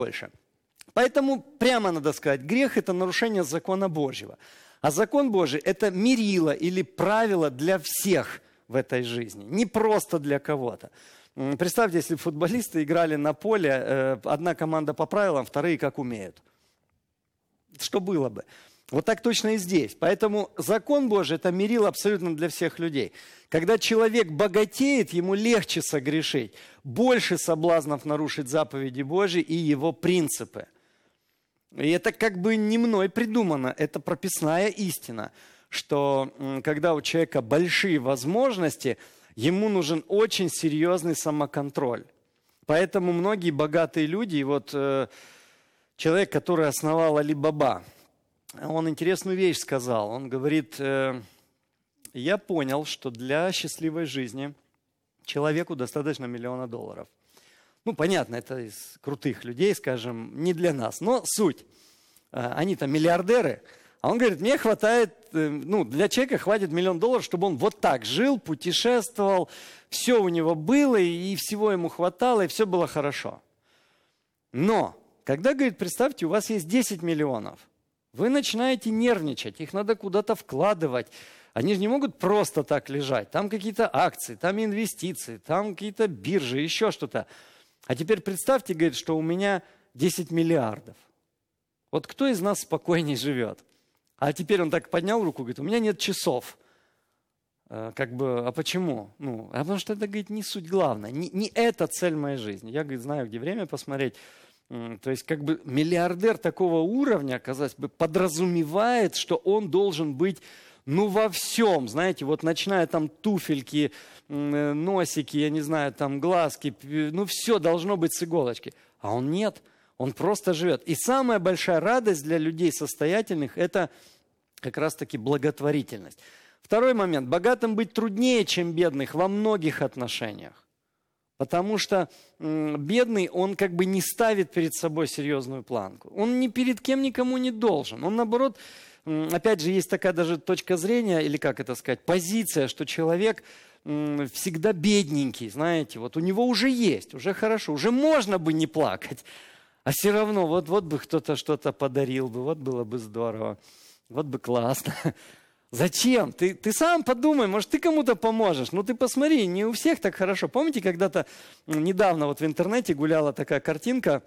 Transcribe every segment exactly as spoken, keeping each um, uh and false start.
больше. Поэтому прямо надо сказать, грех – это нарушение закона Божьего. А закон Божий – это мерило или правило для всех в этой жизни, не просто для кого-то. Представьте, если футболисты играли на поле, одна команда по правилам, вторые как умеют. Что было бы? Вот так точно и здесь. Поэтому закон Божий – это мерило абсолютно для всех людей. Когда человек богатеет, ему легче согрешить, больше соблазнов нарушить заповеди Божьи и его принципы. И это как бы не мной придумано, это прописная истина, что когда у человека большие возможности, ему нужен очень серьезный самоконтроль. Поэтому многие богатые люди, и вот э, человек, который основал Алибаба, он интересную вещь сказал. Он говорит, э, я понял, что для счастливой жизни человеку достаточно миллиона долларов. Ну, понятно, это из крутых людей, скажем, не для нас. Но суть. Они-то миллиардеры. А он говорит, мне хватает, ну, для человека хватит миллион долларов, чтобы он вот так жил, путешествовал, все у него было, и всего ему хватало, и все было хорошо. Но, когда, говорит, представьте, у вас есть десять миллионов, вы начинаете нервничать, их надо куда-то вкладывать. Они же не могут просто так лежать. Там какие-то акции, там инвестиции, там какие-то биржи, еще что-то. А теперь представьте, говорит, что у меня десять миллиардов. Вот кто из нас спокойней живет? А теперь он так поднял руку, говорит, у меня нет часов. А, как бы, а почему? Ну, а потому что это, говорит, не суть главная. Не, не это цель моей жизни. Я, говорит, знаю, где время посмотреть. То есть, как бы миллиардер такого уровня, казалось бы, подразумевает, что он должен быть, ну, во всем, знаете, вот начиная там туфельки, носики, я не знаю, там глазки, ну, все должно быть с иголочки. А он нет, он просто живет. И самая большая радость для людей состоятельных – это как раз-таки благотворительность. Второй момент. Богатым быть труднее, чем бедных во многих отношениях. Потому что м, бедный, он как бы не ставит перед собой серьезную планку. Он ни перед кем никому не должен. Он, наоборот, м, опять же, есть такая даже точка зрения, или как это сказать, позиция, что человек м, всегда бедненький, знаете, вот у него уже есть, уже хорошо, уже можно бы не плакать, а все равно вот, вот бы кто-то что-то подарил бы, вот было бы здорово, вот бы классно. Зачем? Ты, ты сам подумай, может, ты кому-то поможешь. Ну, ты посмотри, не у всех так хорошо. Помните, когда-то недавно вот в интернете гуляла такая картинка,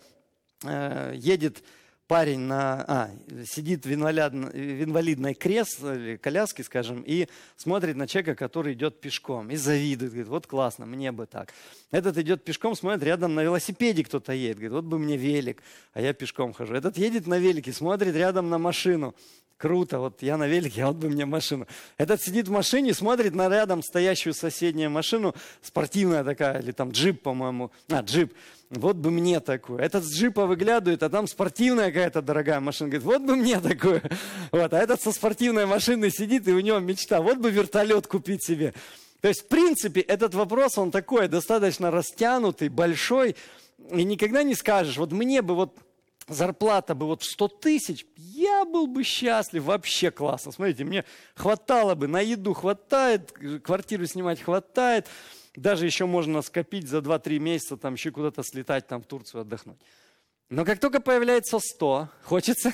э, едет парень на... А, сидит в, инвалид, в инвалидной кресле, коляске, скажем, и смотрит на человека, который идет пешком, и завидует. Говорит, вот классно, мне бы так. Этот идет пешком, смотрит, рядом на велосипеде кто-то едет. Говорит, вот бы мне велик, а я пешком хожу. Этот едет на велике, смотрит рядом на машину. Круто, вот я на велике, а вот бы мне машину. Этот сидит в машине, смотрит на рядом стоящую соседнюю машину, спортивная такая, или там джип, по-моему. А, джип. Вот бы мне такую. Этот с джипа выглядывает, а там спортивная какая-то дорогая машина. Говорит, вот бы мне такую. Вот. А этот со спортивной машиной сидит, и у него мечта. Вот бы вертолет купить себе. То есть, в принципе, этот вопрос, он такой, достаточно растянутый, большой. И никогда не скажешь, вот мне бы вот... зарплата бы вот в сто тысяч, я был бы счастлив, вообще классно. Смотрите, мне хватало бы, на еду хватает, квартиру снимать хватает, даже еще можно скопить за два-три месяца, там еще куда-то слетать, там в Турцию отдохнуть. Но как только появляется сто, хочется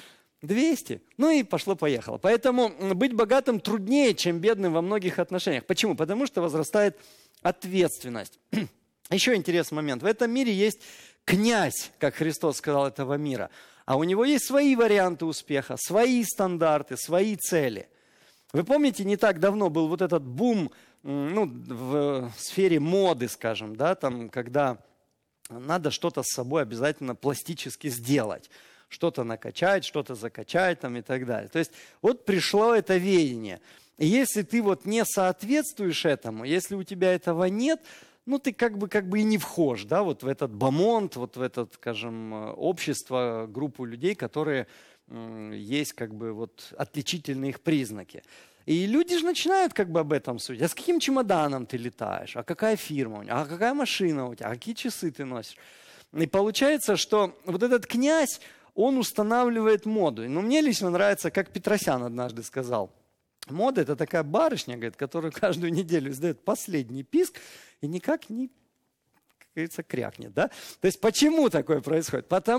двести. Ну и пошло-поехало. Поэтому быть богатым труднее, чем бедным во многих отношениях. Почему? Потому что возрастает ответственность. Еще интересный момент. В этом мире есть князь, как Христос сказал, этого мира. А у него есть свои варианты успеха, свои стандарты, свои цели. Вы помните, не так давно был вот этот бум, ну, в сфере моды, скажем, да, там, когда надо что-то с собой обязательно пластически сделать. Что-то накачать, что-то закачать там, и так далее. То есть вот пришло это веяние. И если ты вот не соответствуешь этому, если у тебя этого нет, ну, ты как бы, как бы и не вхож, да, вот в этот бомонд, вот в это, скажем, общество, группу людей, которые м, есть как бы вот отличительные их признаки. И люди же начинают как бы об этом судить. А с каким чемоданом ты летаешь? А какая фирма у тебя? А какая машина у тебя? А какие часы ты носишь? И получается, что вот этот князь, он устанавливает моду. Но мне лично нравится, как Петросян однажды сказал. Мода – это такая барышня, говорит, которая каждую неделю издает последний писк и никак не, как говорится, крякнет. Да? То есть почему такое происходит? Потому